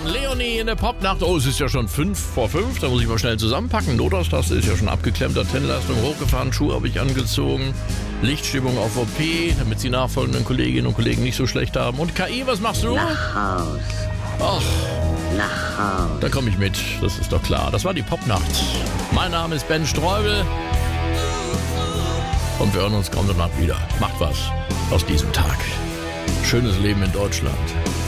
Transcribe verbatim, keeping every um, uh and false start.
Leonie in der Popnacht. Oh, es ist ja schon fünf vor fünf. Da muss ich mal schnell zusammenpacken. Notaustasche ist ja schon abgeklemmt. Antennenleistung hochgefahren. Schuhe habe ich angezogen. Lichtstimmung auf O P, damit die nachfolgenden Kolleginnen und Kollegen nicht so schlecht haben. Und K I, was machst du? Nach Haus. Ach, Nach Haus. da komme ich mit. Das ist doch klar. Das war die Popnacht. Mein Name ist Ben Streubel. Und wir hören uns kommende Nacht wieder. Macht was aus diesem Tag. Schönes Leben in Deutschland.